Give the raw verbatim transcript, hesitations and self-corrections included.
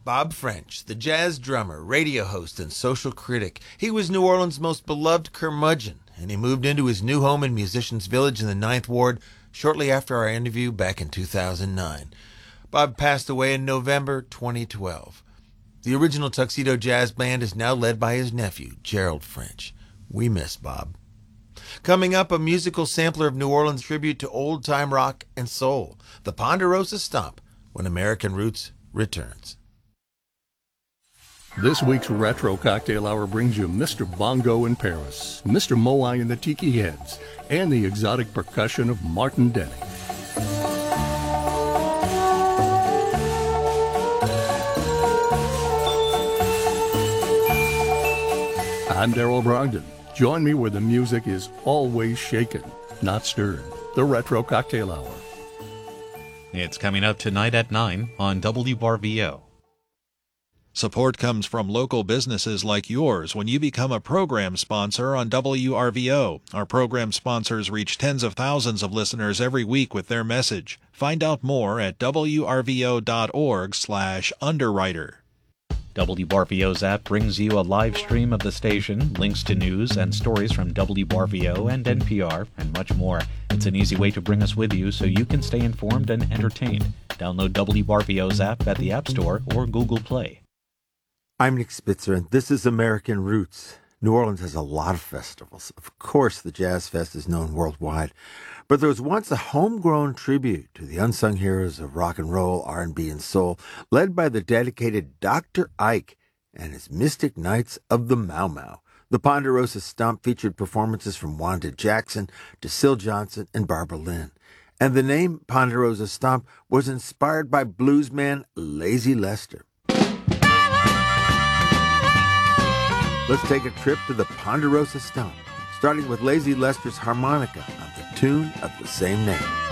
Bob French, the jazz drummer, radio host, and social critic. He was New Orleans' most beloved curmudgeon, and he moved into his new home in Musicians Village in the Ninth Ward shortly after our interview back in two thousand nine. Bob passed away in November twenty twelve. The original Tuxedo Jazz Band is now led by his nephew, Gerald French. We miss Bob. Coming up, a musical sampler of New Orleans tribute to old-time rock and soul, the Ponderosa Stomp, when American Roots returns. This week's Retro Cocktail Hour brings you Mister Bongo in Paris, Mister Moai and the Tiki Heads, and the exotic percussion of Martin Denny. I'm Daryl Brogdon. Join me where the music is always shaken, not stirred. The Retro Cocktail Hour. It's coming up tonight at nine on W R V O. Support comes from local businesses like yours when you become a program sponsor on W R V O. Our program sponsors reach tens of thousands of listeners every week with their message. Find out more at W R V O dot org slash underwriter. W R V O's app brings you a live stream of the station, links to news and stories from W R V O and N P R, and much more. It's an easy way to bring us with you so you can stay informed and entertained. Download W R V O's app at the App Store or Google Play. I'm Nick Spitzer, and this is American Roots. New Orleans has a lot of festivals. Of course, the Jazz Fest is known worldwide. But there was once a homegrown tribute to the unsung heroes of rock and roll, R and B, and soul, led by the dedicated Doctor Ike and his Mystic Knights of the Mau Mau. The Ponderosa Stomp featured performances from Wanda Jackson to Syl Johnson and Barbara Lynn. And the name Ponderosa Stomp was inspired by bluesman Lazy Lester. Let's take a trip to the Ponderosa Stomp, starting with Lazy Lester's harmonica on the tune of the same name.